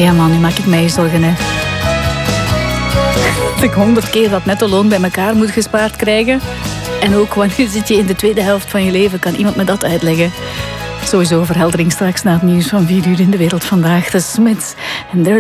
Ja man, nu maak ik mij zorgen, hè. Dat ik 100 keer dat netto-loon bij elkaar moet gespaard krijgen. En ook wanneer zit je in de tweede helft van je leven? Kan iemand me dat uitleggen? Sowieso verheldering straks na het nieuws van 4 uur in de wereld vandaag. De Smiths en